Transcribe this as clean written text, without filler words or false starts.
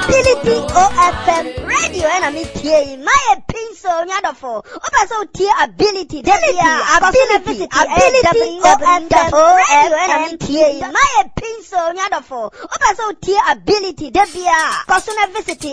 Ability OFM radio and I'm here. My pencil nyadofo. Opa so tier ability. Ability OFM radio and I'm here. My pencil nyadofo. Opa so tier ability. Debia. Personal visit